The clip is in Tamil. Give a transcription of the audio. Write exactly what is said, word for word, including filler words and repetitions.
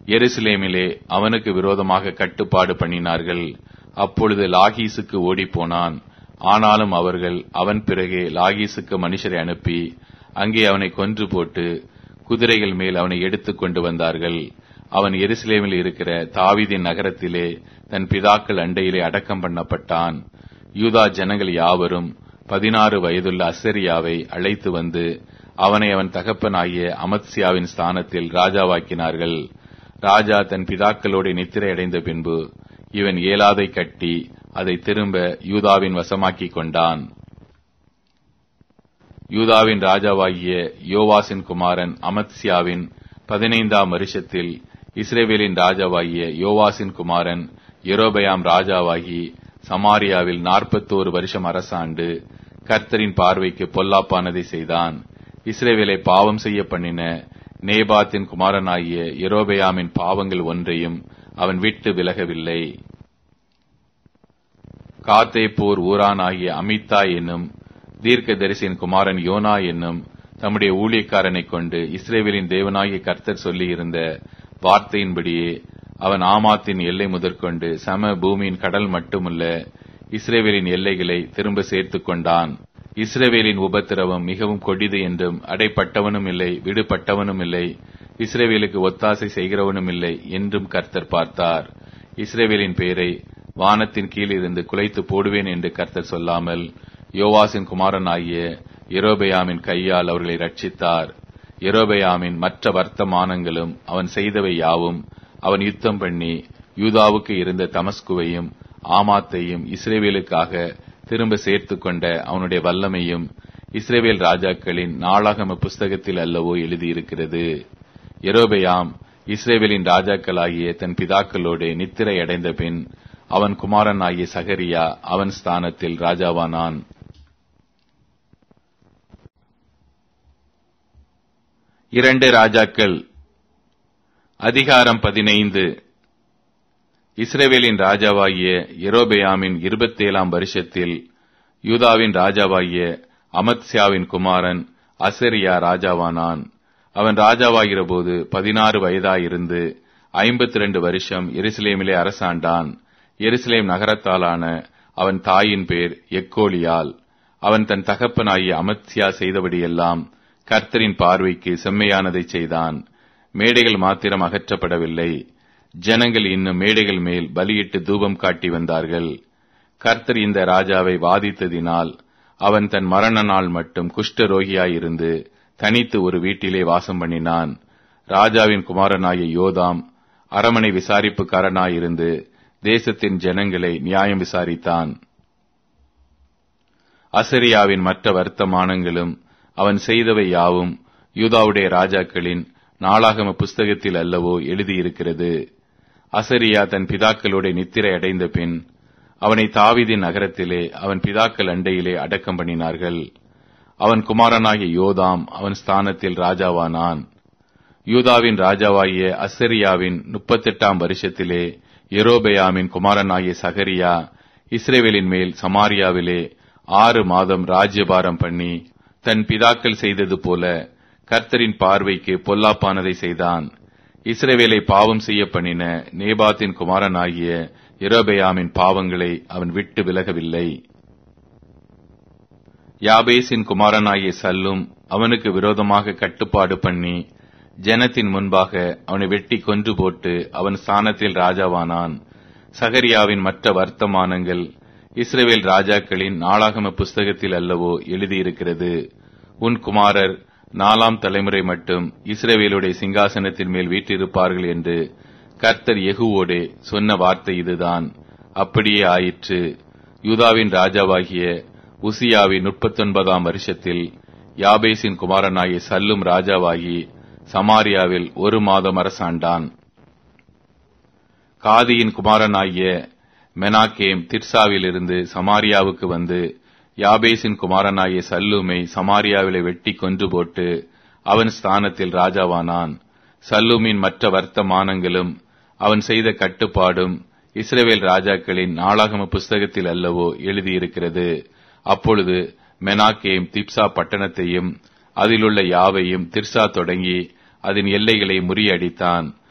எருசலேமிலே அவனுக்கு விரோதமாக கட்டுப்பாடு பண்ணினார்கள். அப்பொழுது லாகீசுக்கு ஓடிப்போனான். ஆனாலும் அவர்கள் அவன் பிறகே லாகீசுக்கு மனுஷரை அனுப்பி அங்கே அவனை கொன்று போட்டு குதிரைகள் மேல் அவனை எடுத்துக் கொண்டு வந்தார்கள். அவன் எருசலேமில் இருக்கிற தாவீதின் நகரத்திலே தன் பிதாக்கள் அண்டையிலே அடக்கம் பண்ணப்பட்டான். யூதா ஜனங்கள் யாவரும் பதினாறு வயதுள்ள அசரியாவை அழைத்து வந்து அவனை அவன் தகப்பனாகிய அமத்சியாவின் ஸ்தானத்தில் ராஜாவாக்கினார்கள். ராஜா தன் பிதாக்களோடு நித்திரை அடைந்த பின்பு இவன் ஏலாதை கட்டி அதை திரும்ப யூதாவின் வசமாக்கிக் கொண்டான். யூதாவின் ராஜாவாகிய யோவாசின் குமாரன் அமத்சியாவின் பதினைந்தாம் வருஷத்தில் இஸ்ரவேலின் ராஜாவாகிய யோவாசின் குமாரன் யெரொபெயாம் ராஜாவாகி சமாரியாவில் நாற்பத்தோரு வருஷம் அரசாண்டு கர்த்தரின் பார்வைக்கு பொல்லாப்பானதை செய்தான். இஸ்ரவேலை பாவம் செய்ய பண்ணின நேபாத்தின் குமாரனாகிய யெரொபெயாமின் பாவங்கள் ஒன்றையும் அவன் விட்டு விலகவில்லை. காத்தேப்பூர் ஊரானாகிய அமித்தாய் என்னும் தீர்க்கதரிசியின் குமாரன் யோனா என்னும் தம்முடைய ஊழியக்காரனை கொண்டு இஸ்ரவேலின் தேவனாகிய கர்த்தர் சொல்லியிருந்த வார்த்தையின்படியே அவன் ஆமாத்தின் எல்லை முதற்கொண்டு சம பூமியின் கடல் மட்டுமல்ல இஸ்ரவேலின் எல்லைகளை திரும்ப சேர்த்துக் கொண்டான். இஸ்ரவேலின் உபத்திரவம் மிகவும் கொடிது என்றும் அடைப்பட்டவனும் இல்லை, விடுபட்டவனும் இல்லை, இஸ்ரவேலுக்கு ஒத்தாசை செய்கிறவனும் இல்லை என்றும் கர்த்தர் பார்த்தார். இஸ்ரவேலின் பேரை வானத்தின் கீழ் இருந்து குலைத்து போடுவேன் என்று கர்த்தர் சொல்லாமல் யோவாசின் குமாரனாகிய யெரொபெயாமின் கையால் அவர்களை ரட்சித்தார். யெரொபெயாமின் மற்ற வர்த்தமானங்களும் அவன் செய்தவை யாவும், அவன் யுத்தம் பண்ணி யூதாவுக்கு இருந்த தமஸ்குவையும் ஆமாத்தையும் இஸ்ரவேலுக்காக திரும்ப சேர்த்து கொண்ட அவனுடைய வல்லமையும் இஸ்ரவேல் ராஜாக்களின் நாளாகம புஸ்தகத்தில் அல்லவோ எழுதியிருக்கிறது. யெரொபெயாம் இஸ்ரவேலின் ராஜாக்களாகிய தன் பிதாக்களோடு நித்திரை அடைந்த பின் அவன் குமாரனாகிய சகரியா அவன் ஸ்தானத்தில் ராஜாவானான். இரண்டு ராஜாக்கள் அதிகாரம் பதினைந்து. இஸ்ரவேலின் ராஜாவாகிய யெரொபெயாமின் இருபத்தேழாம் வருஷத்தில் யூதாவின் ராஜாவாகிய அமத்சியாவின் குமாரன் அசரியா ராஜாவானான். அவன் ராஜாவாகிற போது பதினாறு வயதாயிருந்து ஐம்பத்தி இரண்டு வருஷம் எருசலேமிலே அரசாண்டான். எருசலேம் நகரத்தாலான அவன் தாயின் பேர் எக்கோலியால். அவன் தன் தகப்பனாகிய அமத்சியா செய்தபடியெல்லாம் கர்த்தரின் பார்வைக்கு செம்மையானதை செய்தான். மேடைகள் மாத்திரம் அகற்றப்படவில்லை, ஜனங்கள் இன்னும் மேடைகள் மேல் பலியிட்டு தூபம் காட்டி வந்தார்கள். கர்த்தர் இந்த ராஜாவை வாதித்ததினால் அவன் தன் மரண நாள் மட்டும் குஷ்ட ரோகியாயிருந்து தனித்து ஒரு வீட்டிலே வாசம் பண்ணினான். ராஜாவின் குமாரனாகிய யோதாம் அரமனை விசாரிப்புக்காரனாயிருந்து தேசத்தின் ஜனங்களை நியாயம் விசாரித்தான். அசரியாவின் மற்ற வர்த்தமானங்களும் அவன் செய்தவை யாவும் யூதாவுடைய ராஜாக்களின் நாளாகம புஸ்தகத்தில் அல்லவோ எழுதியிருக்கிறது. அசரியா தன் பிதாக்களோட நித்திரை அடைந்த பின் அவனை தாவீதின் நகரத்திலே அவன் பிதாக்கள் அண்டையிலே அடக்கம் பண்ணினார்கள். அவன் குமாரனாகிய யோதாம் அவன் ஸ்தானத்தில் ராஜாவானான். யூதாவின் ராஜாவாகிய அசரியாவின் முப்பத்தெட்டாம் வருஷத்திலே யெரொபெயாமின் குமாரனாகிய சகரியா இஸ்ரவேலின் மேல் சமாரியாவிலே ஆறு மாதம் ராஜ்யபாரம் பண்ணி தன் பிதாக்கள் செய்தது போல கர்த்தரின் பார்வைக்கு பொல்லாப்பானதை செய்தான். இஸ்ரவேலை பாவம் செய்ய பண்ணின நேபாத்தின் குமாரனாகிய யெரொபெயாமின் பாவங்களை அவன் விட்டு விலகவில்லை. யாபேசின் குமாரனாகிய சல்லும் அவனுக்கு விரோதமாக கட்டுப்பாடு பண்ணி ஜனத்தின் முன்பாக அவனை வெட்டி கொன்று போட்டு அவன் ஸ்தானத்தில் ராஜாவானான். சகரியாவின் மற்ற வர்த்தமானங்கள் இஸ்ரவேல் ராஜாக்களின் நாளாகம புஸ்தகத்தில் அல்லவோ எழுதியிருக்கிறது. உன் குமாரர் நாலாம் தலைமுறை மட்டும் இஸ்ரவேலுடைய சிங்காசனத்தின் மேல் வீற்றிருப்பார்கள் என்று கர்த்தர் யெகூவோடே சொன்ன வார்த்தை இதுதான். அப்படியே ஆயிற்று. யூதாவின் ராஜாவாகிய உசியாவின் முப்பத்தொன்பதாம் வருஷத்தில் யாபேசின் குமாரனாகிய சல்லும் ராஜாவாகி சமாரியாவில் ஒரு மாதம் அரசாண்டான். காதியின் குமாரனாகிய மெனாகேம் திர்சாவிலிருந்து சமாரியாவுக்கு வந்து யாபேசின் குமாரனாகிய சல்லூமை சமாரியாவிலே வெட்டி கொன்று போட்டு அவன் ஸ்தானத்தில் ராஜாவானான். சல்லூமின் மற்ற வர்த்தமானங்களும் அவன் செய்த கட்டுப்பாடும் இஸ்ரவேல் ராஜாக்களின் நாளாகம புஸ்தகத்தில் அல்லவோ எழுதியிருக்கிறது. அப்பொழுது மெனாகேம் திப்சா பட்டணத்தையும் அதிலுள்ள யாவையும் திர்சா தொடங்கி அதன் எல்லைகளை முறியடித்தான்.